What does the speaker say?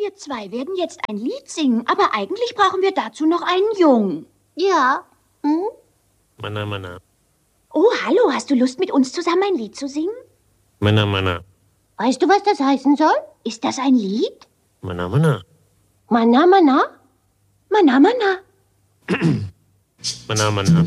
Wir zwei werden jetzt ein Lied singen, aber eigentlich brauchen wir dazu noch einen Jungen. Ja. Mana, mana. Oh, hallo, hast du Lust, mit uns zusammen ein Lied zu singen? Mana, mana. Weißt du, was das heißen soll? Ist das ein Lied? Mana, mana. Mana, mana? Mana, mana. Mana, mana.